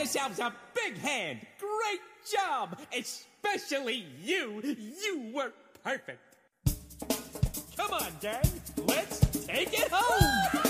yourselves a big hand. Great job. Especially you. You were perfect. Come on, gang. Let's take it home.